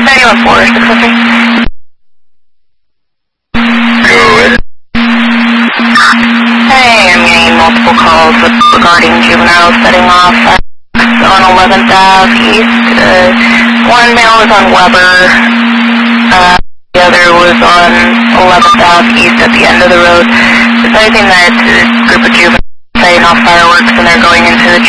603. Hey, I'm getting multiple calls regarding juveniles setting off on 11th Ave East. One male was on Weber. The other was on 11th Ave East at the end of the road. Deciding that a group of juveniles setting off fireworks and they're going into the